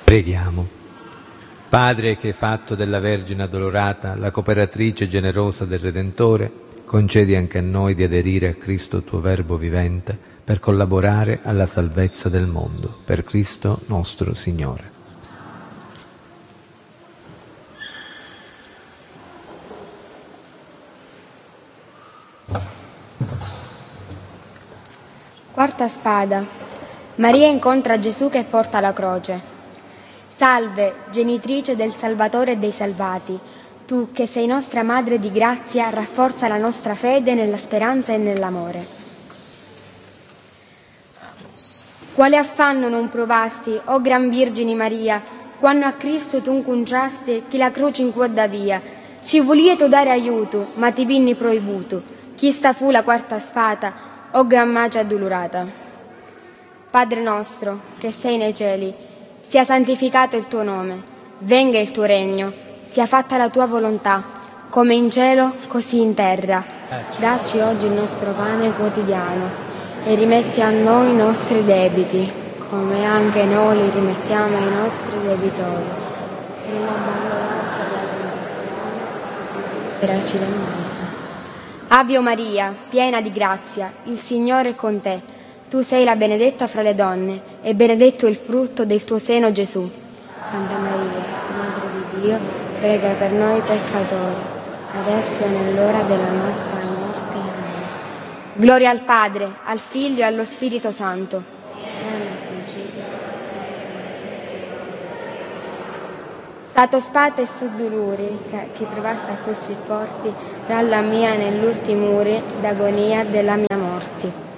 Preghiamo. Padre, che hai fatto della Vergine Addolorata la cooperatrice generosa del Redentore, concedi anche a noi di aderire a Cristo tuo Verbo vivente per collaborare alla salvezza del mondo. Per Cristo nostro Signore. Quarta spada. Maria incontra Gesù che porta la croce. Salve, genitrice del Salvatore e dei salvati, tu che sei nostra Madre di grazia, rafforza la nostra fede nella speranza e nell'amore. Quale affanno non provasti, o Gran Virgine Maria, quando a Cristo tu inconciasti chi la croce in cuor da via. Ci volieto dare aiuto, ma ti vinni proibuto. Chi sta fu la quarta spada, o Gran Magia addolorata. Padre nostro, che sei nei cieli, sia santificato il tuo nome, venga il tuo regno, sia fatta la tua volontà, come in cielo, così in terra. Dacci oggi il nostro pane quotidiano e rimetti a noi i nostri debiti, come anche noi li rimettiamo ai nostri debitori. E non abbandonarci alla tentazione, ma liberaci dal male. Ave Maria, piena di grazia, il Signore è con te. Tu sei la benedetta fra le donne, e benedetto il frutto del tuo seno, Gesù. Santa Maria, Madre di Dio, prega per noi peccatori, adesso è nell'ora della nostra morte. Amen. Gloria al Padre, al Figlio e allo Spirito Santo. Stato spate e su dolori, che provasta così forti, dalla mia nell'ultimo ore d'agonia della mia morte.